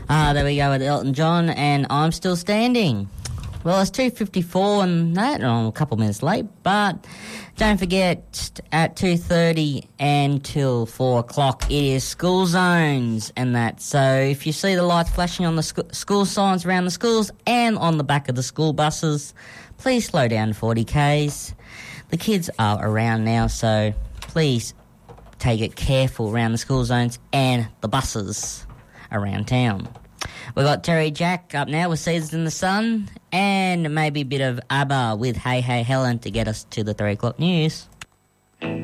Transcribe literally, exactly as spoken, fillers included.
Ah, there we go with Elton John, and I'm Still Standing. Well, it's two fifty-four and that, and I'm a couple minutes late, but don't forget, at two thirty until four o'clock, it is school zones and that. So if you see the lights flashing on the sc- school signs around the schools and on the back of the school buses, please slow down to forty kays. The kids are around now, so please take it careful around the school zones and the buses around town. We've got Terry Jack up now with Seasons in the Sun, and maybe a bit of ABBA with Hey Hey Helen to get us to the three o'clock news.